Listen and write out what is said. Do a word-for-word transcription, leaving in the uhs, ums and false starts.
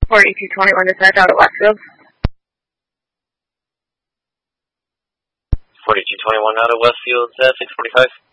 forty-two twenty-one dispatch out at Westfield. forty-two twenty-one out at Westfield, uh, six forty-five.